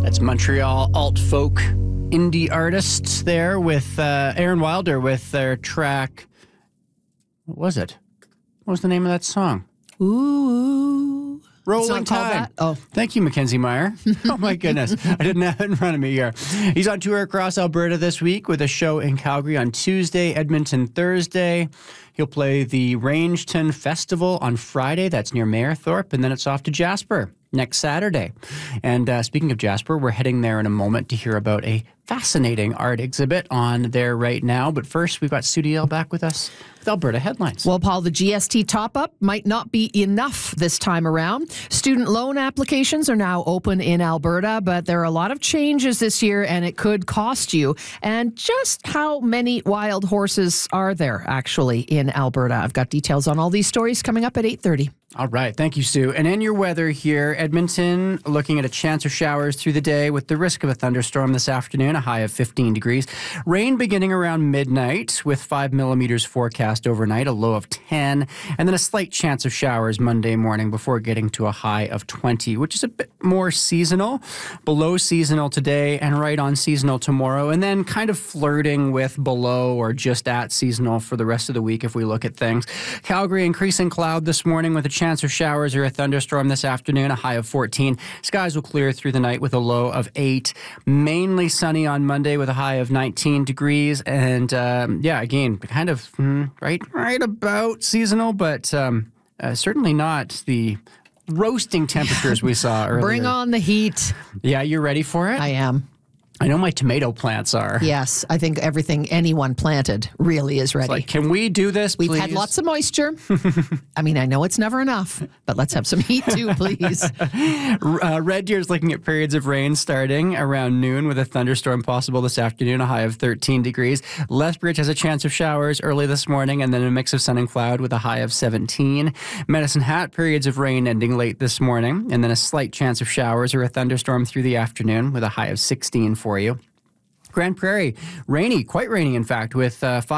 That's Montreal alt-folk indie artists there with Aaron Wilder with their track. What was it? What was the name of that song? Ooh. Rolling Tide. Oh. Thank you, Mackenzie Meyer. Oh, my goodness. I didn't have it in front of me here. He's on tour across Alberta this week with a show in Calgary on Tuesday, Edmonton Thursday. He'll play the Rangeton Festival on Friday. That's near Mayerthorpe. And then it's off to Jasper next Saturday. And speaking of Jasper, we're heading there in a moment to hear about a fascinating art exhibit on there right now. But first, we've got Sue Diel back with us with Alberta Headlines. Well, Paul, the GST top-up might not be enough this time around. Student loan applications are now open in Alberta, but there are a lot of changes this year, and it could cost you. And just how many wild horses are there, actually, in Alberta? I've got details on all these stories coming up at 8:30. All right. Thank you, Sue. And in your weather here, Edmonton, looking at a chance of showers through the day with the risk of a thunderstorm this afternoon, a high of 15 degrees. Rain beginning around midnight with 5 millimeters forecast overnight, a low of 10. And then a slight chance of showers Monday morning before getting to a high of 20, which is a bit more seasonal. Below seasonal today and right on seasonal tomorrow. And then kind of flirting with below or just at seasonal for the rest of the week if we look at things. Calgary, increasing cloud this morning with a chance of showers or a thunderstorm this afternoon, a high of 14. Skies will clear through the night with a low of 8. Mainly sunny on Monday with a high of 19 degrees. And again, kind of right about seasonal, but certainly not the roasting temperatures we saw earlier. Bring on the heat. Yeah, you ready for it? I am. I know my tomato plants are. Yes, I think everything anyone planted really is ready. It's like, can we do this, please? We've had lots of moisture. I mean, I know it's never enough, but let's have some heat too, please. Red Deer's looking at periods of rain starting around noon with a thunderstorm possible this afternoon, a high of 13 degrees. Lethbridge has a chance of showers early this morning and then a mix of sun and cloud with a high of 17. Medicine Hat, periods of rain ending late this morning and then a slight chance of showers or a thunderstorm through the afternoon with a high of 16 for you. Grand Prairie, rainy, quite rainy, in fact, with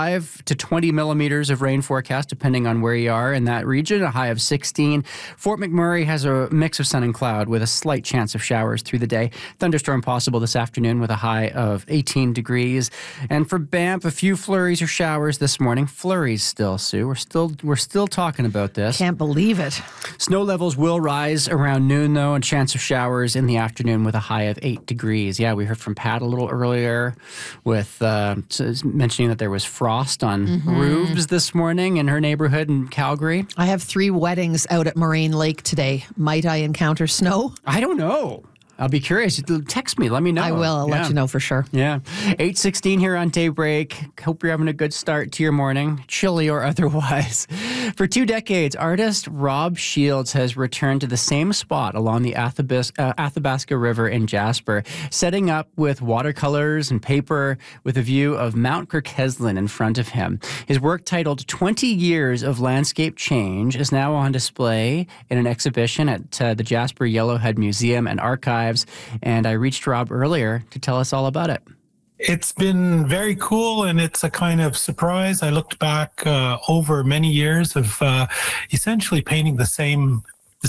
5 to 20 millimeters of rain forecast, depending on where you are in that region, a high of 16. Fort McMurray has a mix of sun and cloud with a slight chance of showers through the day. Thunderstorm possible this afternoon with a high of 18 degrees. And for Banff, a few flurries or showers this morning. Flurries still, Sue. We're still talking about this. Can't believe it. Snow levels will rise around noon, though, and chance of showers in the afternoon with a high of 8 degrees. Yeah, we heard from Pat a little earlier with mentioning that there was frost on roofs this morning in her neighborhood in Calgary. I have 3 weddings out at Moraine Lake today. Might I encounter snow? I don't know. I'll be curious. Text me. Let me know. I will. I'll let you know for sure. Yeah. 8:16 here on Daybreak. Hope you're having a good start to your morning, chilly or otherwise. For 2 decades, artist Rob Shields has returned to the same spot along the Athabasca River in Jasper, setting up with watercolors and paper with a view of Mount Kirkheslin in front of him. His work titled 20 Years of Landscape Change is now on display in an exhibition at the Jasper Yellowhead Museum and Archives. And I reached Rob earlier to tell us all about it. It's been very cool, and it's a kind of surprise. I looked back over many years of essentially painting the same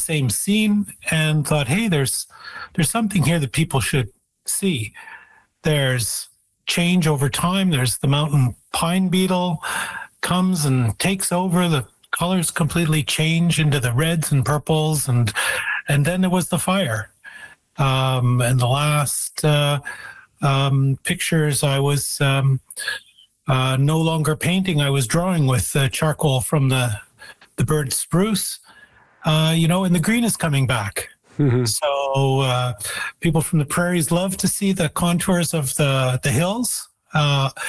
scene, and thought, hey, there's something here that people should see. There's change over time. There's the mountain pine beetle comes and takes over. The colors completely change into the reds and purples, and then there was the fire. And the last pictures, I was no longer painting. I was drawing with charcoal from the burnt spruce, and the green is coming back. Mm-hmm. So people from the prairies love to see the contours of the hills.